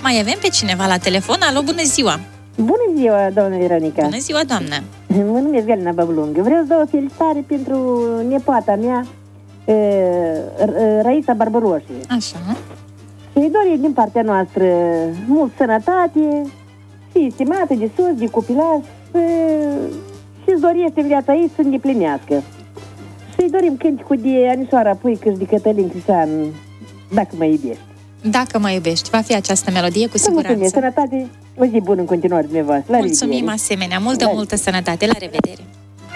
Mai avem pe cineva la telefon. Alo, bună ziua! Bună ziua, doamnă Veronica! Bună ziua, doamnă! Mă numesc Velina Băblungă. Vreau să dau o felicitare pentru nepoata mea, Raisa Barbaroșie. Așa. Și-i dorim din partea noastră mult sănătate, și estimată de sus, de copilaj, și-ți dorește în viața ei să îndeplinească. Și-i dorim cânticul de Anișoara Puică și de Cătălin Crișan, Dacă mă iubești. Dacă mă iubești, va fi această melodie cu siguranță. Mulțumesc, sănătate, o zi bună în continuare dumneavoastră. Mulțumim asemenea, multă sănătate, la revedere!